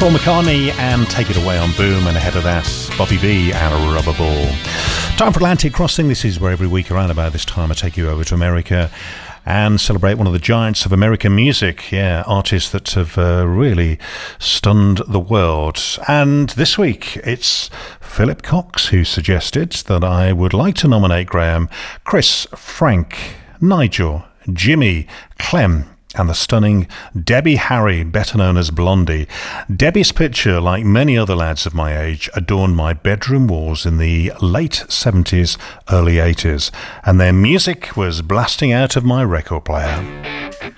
Paul McCartney and Take It Away on Boom, and ahead of that, Bobby V and a Rubber Ball. Time for Atlantic Crossing. This is where every week around about this time I take you over to America and celebrate one of the giants of American music. Yeah, artists that have really stunned the world. And this week, it's Philip Cox who suggested that I would like to nominate Graham, Chris, Frank, Nigel, Jimmy, Clem, and the stunning Debbie Harry, better known as Blondie. Debbie's picture, like many other lads of my age, adorned my bedroom walls in the late 70s, early 80s, and their music was blasting out of my record player.